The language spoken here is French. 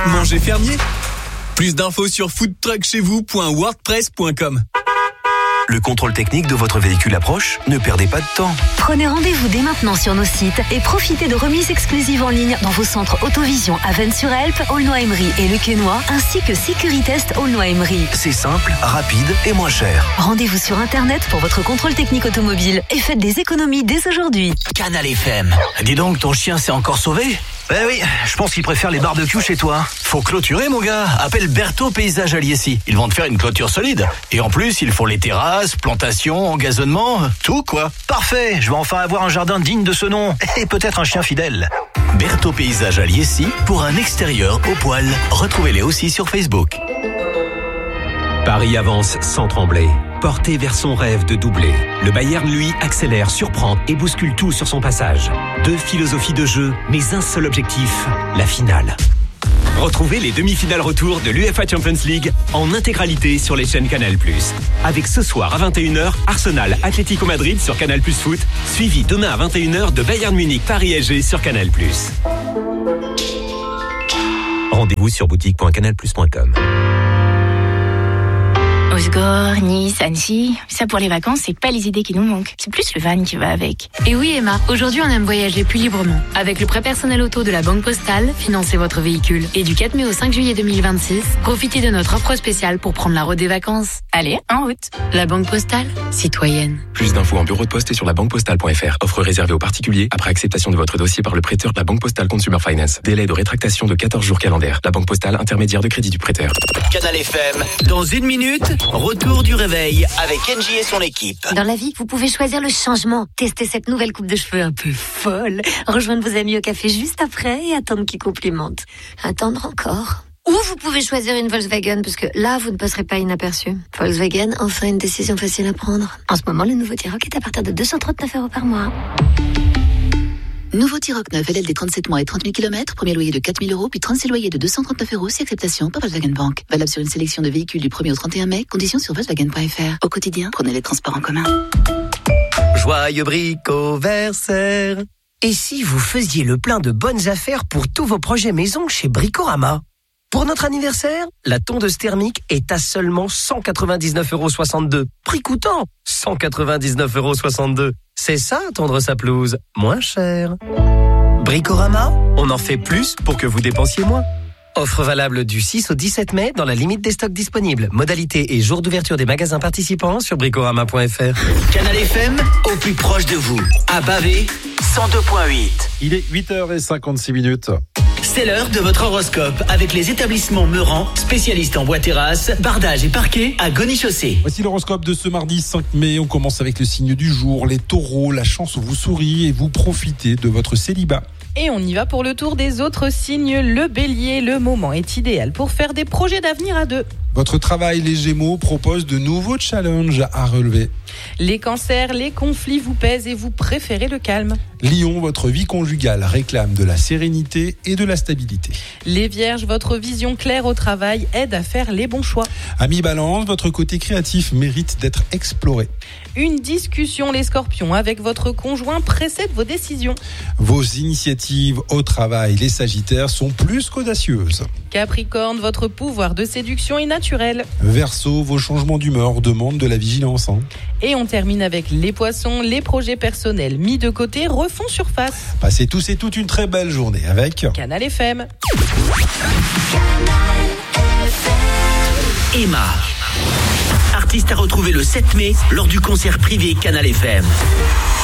Manger fermier. Plus d'infos sur foodtruckchez-vous.wordpress.com. Le contrôle technique de votre véhicule approche, ne perdez pas de temps. Prenez rendez-vous dès maintenant sur nos sites et profitez de remises exclusives en ligne dans vos centres Autovision à Vennes-sur-Helpe, Aulnoy-Emery et Le Quesnoy, ainsi que Sécuritest Aulnoy-Emery. C'est simple, rapide et moins cher. Rendez-vous sur Internet pour votre contrôle technique automobile et faites des économies dès aujourd'hui. Canal FM. Dis donc, ton chien s'est encore sauvé ? Eh oui, je pense qu'il préfère les barbecues chez toi. Faut clôturer, mon gars. Appelle Berthaud Paysage Aliécy. Ils vont te faire une clôture solide. Et en plus, ils font les terrasses, plantations, engazonnement, tout quoi. Parfait, je vais enfin avoir un jardin digne de ce nom. Et peut-être un chien fidèle. Berthaud Paysage Aliécy pour un extérieur au poil. Retrouvez-les aussi sur Facebook. Paris avance sans trembler. Porté vers son rêve de doubler. Le Bayern, lui, accélère, surprend et bouscule tout sur son passage. 2 philosophies de jeu, mais un seul objectif, la finale. Retrouvez les demi-finales retour de l'UEFA Champions League en intégralité sur les chaînes Canal+. Avec ce soir à 21h, Arsenal Atlético Madrid sur Canal+ Foot, suivi demain à 21h de Bayern Munich Paris SG sur Canal+. Rendez-vous sur boutique.canalplus.com. Osgore, Nice, Annecy, ça pour les vacances, c'est pas les idées qui nous manquent. C'est plus le van qui va avec. Et oui Emma, aujourd'hui on aime voyager plus librement. Avec le prêt personnel auto de la Banque Postale, financez votre véhicule. Et du 4 mai au 5 juillet 2026, profitez de notre offre spéciale pour prendre la route des vacances. Allez, en route. La Banque Postale, citoyenne. Plus d'infos en bureau de poste et sur labanquepostale.fr. Offre réservée aux particuliers après acceptation de votre dossier par le prêteur de la Banque Postale Consumer Finance. Délai de rétractation de 14 jours calendaires. La Banque Postale, intermédiaire de crédit du prêteur. Canal FM. Dans 1 minute, retour du réveil avec Kenji et son équipe. Dans la vie, vous pouvez choisir le changement. Tester cette nouvelle coupe de cheveux un peu folle. Rejoindre vos amis au café juste après et attendre qu'ils complimentent. Attendre encore. Ou vous pouvez choisir une Volkswagen, parce que là, vous ne passerez pas inaperçu. Volkswagen, enfin une décision facile à prendre. En ce moment, le nouveau T-Roc est à partir de 239 € par mois. Nouveau T-Roc 9, LLD 37 mois et 30 000 km, premier loyer de 4 000 €, puis 36 loyers de 239 € si acceptation par Volkswagen Bank. Valable sur une sélection de véhicules du 1er au 31 mai, conditions sur Volkswagen.fr. Au quotidien, prenez les transports en commun. Joyeux bricoversaire. Et si vous faisiez le plein de bonnes affaires pour tous vos projets maison chez Bricorama ? Pour notre anniversaire, la tondeuse thermique est à seulement 199,62 €. Prix coûtant, 199,62 €. C'est ça, tondre sa pelouse, moins cher. Bricorama, on en fait plus pour que vous dépensiez moins. Offre valable du 6 au 17 mai dans la limite des stocks disponibles. Modalité et jour d'ouverture des magasins participants sur bricorama.fr. Canal FM, au plus proche de vous. À Bavé, 102.8. Il est 8h56. C'est l'heure de votre horoscope avec les établissements Meurant, spécialistes en bois terrasse, bardage et parquet à Gonie-Chaussée. Voici l'horoscope de ce mardi 5 mai. On commence avec le signe du jour, les taureaux. La chance vous sourit et vous profitez de votre célibat. Et on y va pour le tour des autres signes. Le bélier, le moment est idéal pour faire des projets d'avenir à deux. Votre travail, les Gémeaux, propose de nouveaux challenges à relever. Les cancers, les conflits vous pèsent et vous préférez le calme. Lion, votre vie conjugale réclame de la sérénité et de la stabilité. Les vierges, votre vision claire au travail aide à faire les bons choix. Amis Balance, votre côté créatif mérite d'être exploré. Une discussion, les scorpions, avec votre conjoint précède vos décisions. Vos initiatives au travail, les sagittaires, sont plus qu'audacieuses. Capricorne, votre pouvoir de séduction est naturel. Verseau, vos changements d'humeur demandent de la vigilance. Et on termine avec les poissons, les projets personnels mis de côté refont surface. Passez tous et toutes une très belle journée avec Canal FM. Emma, artiste à retrouver le 7 mai lors du concert privé Canal FM.